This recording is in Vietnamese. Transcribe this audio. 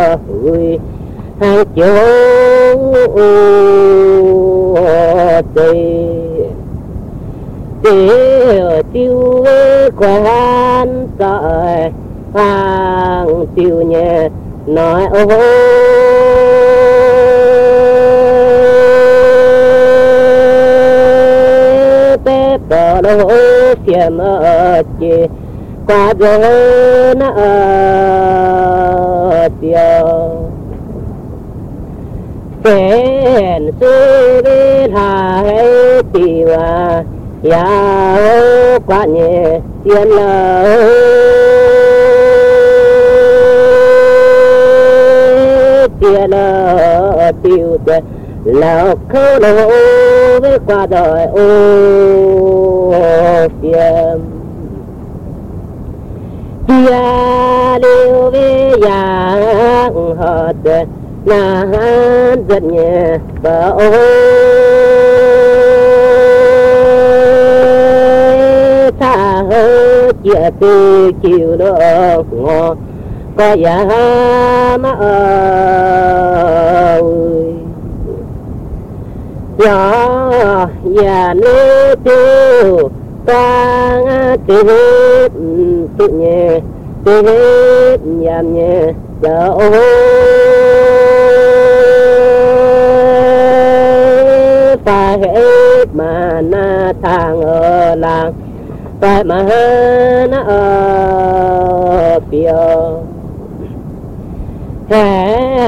ơi hàng chiều tây tiêu quan trời hàng tiêu nhẹ nói ôi bé bờ đâu phiền ở chị qua giờ nó tiêu phèn sư đi hai tiêu ya qua nhẹ tiền tiền tiêu tiền lão khâu lô với qua đời ô tiền ya liêu với ya hết na rất nhẹ và ô tha hơi chia từ chiều đó ngọt có giá mà ơi gió già nước tiêu ta tự nhẹ tự hết nhàm nhẹ chờ phải hết mà na thang ở làng phải mà na ở phía